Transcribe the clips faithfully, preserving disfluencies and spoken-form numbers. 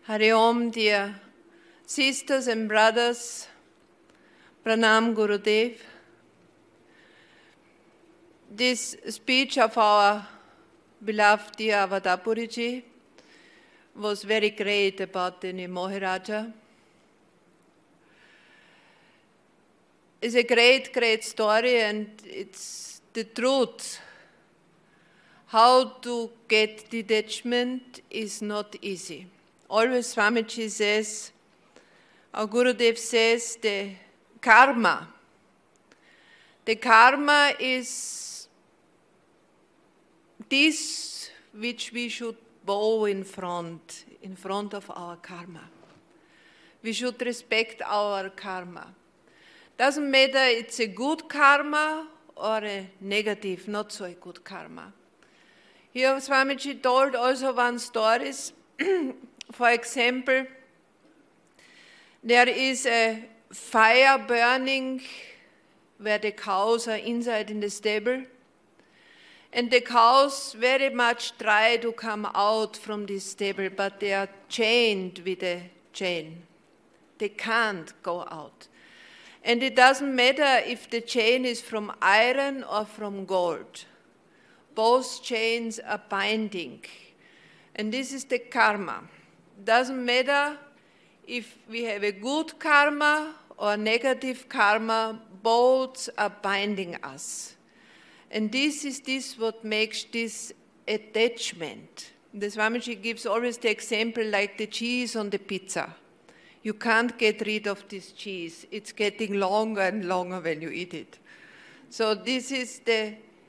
Hari Om, dear sisters and brothers. Pranam Gurudev. This speech of our beloved dear Avadapuriji was very great about the Maharaja. It's a great, great story, and it's the truth. How to get detachment is not easy. Always Swamiji says, our Gurudev says, the karma. The karma is this which we should bow in front, in front of our karma. We should respect our karma. Doesn't matter it's a good karma or a negative, not so a good karma. Here Swamiji told also one story. For example, there is a fire burning where the cows are inside in the stable, and the cows very much try to come out from this stable, but they are chained with a chain. They can't go out. And it doesn't matter if the chain is from iron or from gold. Both chains are binding. And this is the karma. Doesn't matter if we have a good karma or negative karma, both are binding us. And this is this what makes this attachment. The Swamiji gives always the example like the cheese on the pizza. You can't get rid of this cheese. It's getting longer and longer when you eat it. So this is the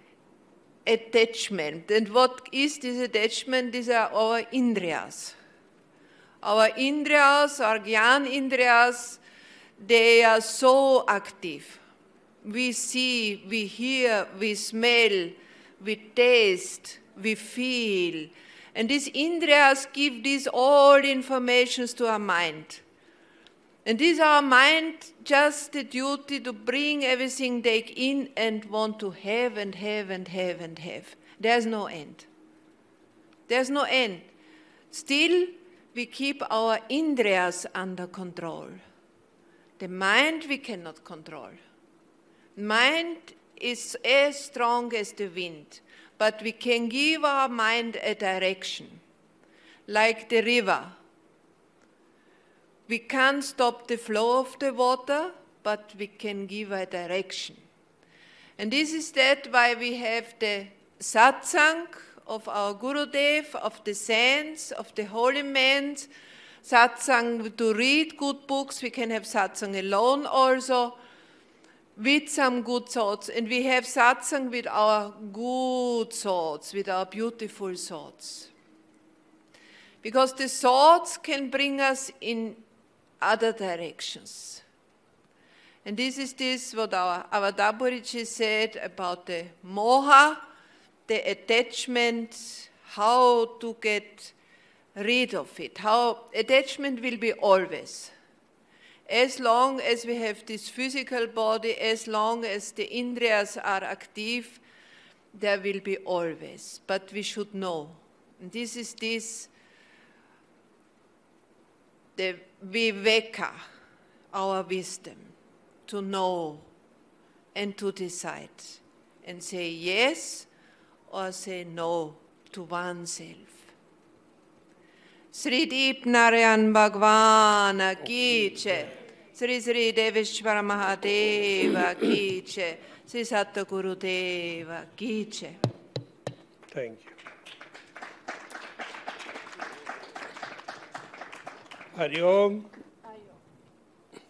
attachment. And what is this attachment? These are our indriyas. Our indriyas, our gyan indriyas, they are so active. We see, we hear, we smell, we taste, we feel. And these indriyas give these all informations to our mind. And this our mind just the duty to bring everything take in and want to have and have and have and have. There's no end. There's no end. Still, we keep our indriyas under control. The mind we cannot control. Mind is as strong as the wind, but we can give our mind a direction, like the river. We can't stop the flow of the water, but we can give a direction. And this is that why we have the satsang of our Gurudev, of the saints, of the holy men, satsang to read good books. We can have satsang alone also, with some good thoughts. And we have satsang with our good thoughts, with our beautiful thoughts. Because the thoughts can bring us in other directions. And this is this what our Avadapuriji said about the moha, the attachment, how to get rid of it. How attachment will be always. As long as we have this physical body, as long as the indriyas are active, there will be always. But we should know. And this is this, the viveka, our wisdom, to know and to decide and say yes or say no to oneself. Sri Deep Narayan Bhagwan ki jai, Sri Sri Deveshwara Mahadeva ki jai, Sri Satguru Deva ki jai. Thank you. Hari Om.